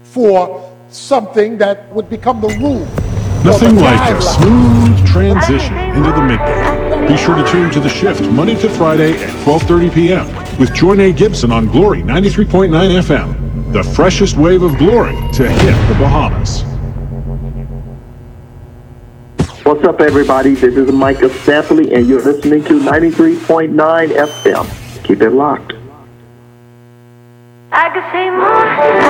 for something that would become the rule. Nothing like a smooth transition into the midday. Be sure to tune to The Shift Monday to Friday at 12:30 p.m. with Joy Nate Gibson on Glory 93.9 FM. The freshest wave of glory to hit the Bahamas. What's up, everybody? This is Micah Staffley, and you're listening to 93.9 FM. Keep it locked. I could say more.